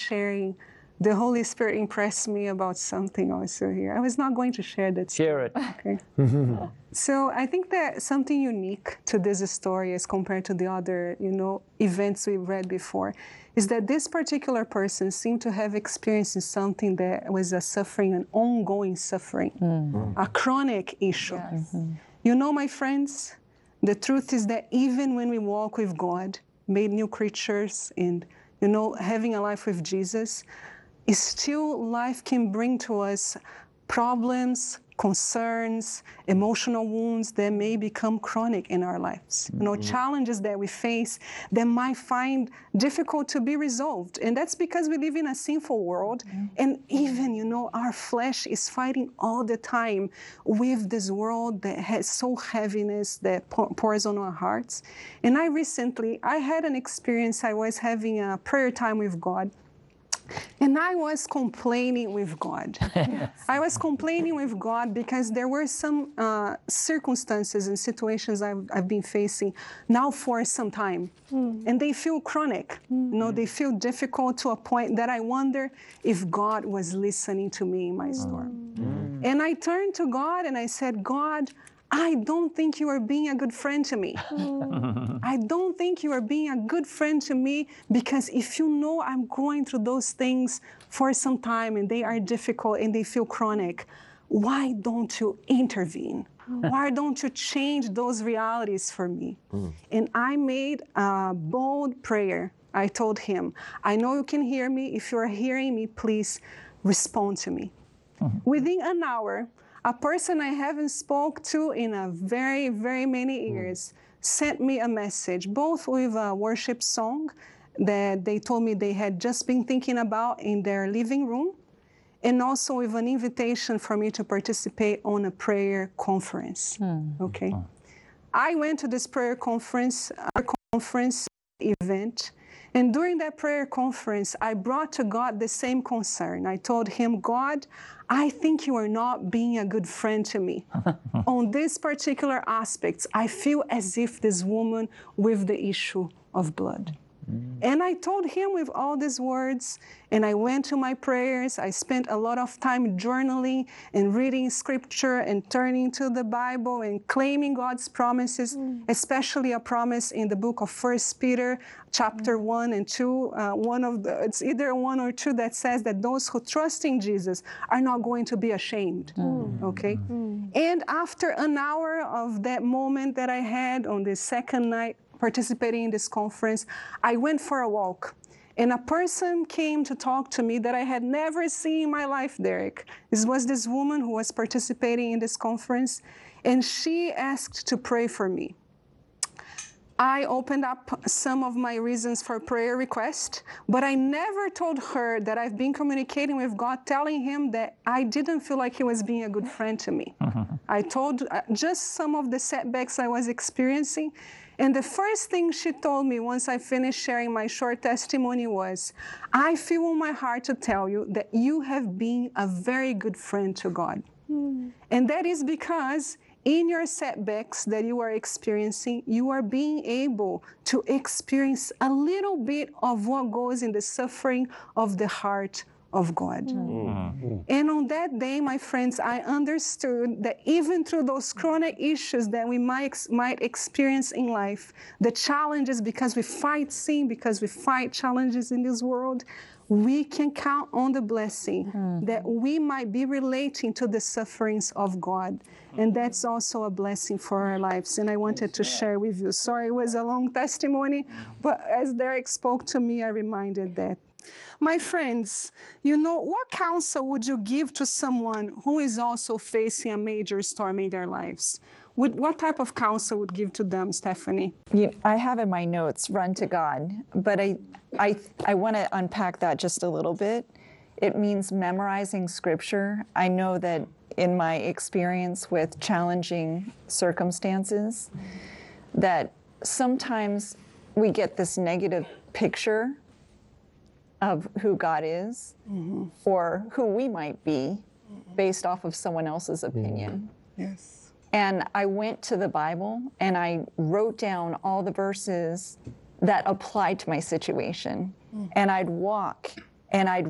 sharing, the Holy Spirit impressed me about something also here. I was not going to share that story. Share it. Okay. So I think that something unique to this story as compared to the other, events we've read before, is that this particular person seemed to have experienced something that was a suffering, an ongoing suffering, a chronic issue. Yes. My friends, the truth is that even when we walk with God, made new creatures, and, having a life with Jesus, still life can bring to us problems, concerns, emotional wounds that may become chronic in our lives. Challenges that we face that might find difficult to be resolved. And that's because we live in a sinful world. And even, our flesh is fighting all the time with this world that has so heaviness that pours on our hearts. And I had an experience. I was having a prayer time with God. And I was complaining with God. I was complaining with God because there were some circumstances and situations I've been facing now for some time. And they feel chronic. They feel difficult to a point that I wonder if God was listening to me in my storm. And I turned to God and I said, God, I don't think you are being a good friend to me. I don't think you are being a good friend to me, because if I'm going through those things for some time and they are difficult and they feel chronic, why don't you intervene? Why don't you change those realities for me? And I made a bold prayer. I told him, I know you can hear me. If you're hearing me, please respond to me. Within an hour, a person I haven't spoke to in a very, very many years sent me a message, both with a worship song that they told me they had just been thinking about in their living room, and also with an invitation for me to participate on a prayer conference. Okay. I went to this prayer conference event, and during that prayer conference, I brought to God the same concern. I told him, God, I think you are not being a good friend to me. On this particular aspects, I feel as if this woman with the issue of blood. And I told him with all these words, and I went to my prayers. I spent a lot of time journaling and reading scripture and turning to the Bible and claiming God's promises, especially a promise in the book of 1 Peter, chapter 1 and 2. It's either 1 or 2 that says that those who trust in Jesus are not going to be ashamed. Okay? And after an hour of that moment that I had on the second night, participating in this conference, I went for a walk. And a person came to talk to me that I had never seen in my life, Derek. This was this woman who was participating in this conference, and she asked to pray for me. I opened up some of my reasons for prayer request, but I never told her that I've been communicating with God, telling him that I didn't feel like he was being a good friend to me. I told just some of the setbacks I was experiencing. And the first thing she told me once I finished sharing my short testimony was, I feel in my heart to tell you that you have been a very good friend to God. And that is because in your setbacks that you are experiencing, you are being able to experience a little bit of what goes in the suffering of the heart of God. And on that day, my friends, I understood that even through those chronic issues that we might experience in life, the challenges, because we fight sin, because we fight challenges in this world, we can count on the blessing that we might be relating to the sufferings of God. And that's also a blessing for our lives. And I wanted to share with you. Sorry, it was a long testimony, but as Derek spoke to me, I reminded that. My friends, what counsel would you give to someone who is also facing a major storm in their lives? What type of counsel would you give to them, Stephanie? I have in my notes, run to God, but I want to unpack that just a little bit. It means memorizing scripture. I know that in my experience with challenging circumstances, that sometimes we get this negative picture of who God is or who we might be based off of someone else's opinion. Yes. And I went to the Bible and I wrote down all the verses that applied to my situation. And I'd walk and I'd